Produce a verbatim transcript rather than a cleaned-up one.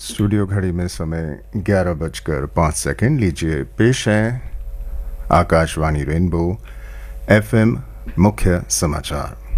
Studio घड़ी में समय ग्यारह बजकर पाँच सेकंड। लीजिए पेश है आकाशवाणी रेनबो एफएम मुख्य समाचार।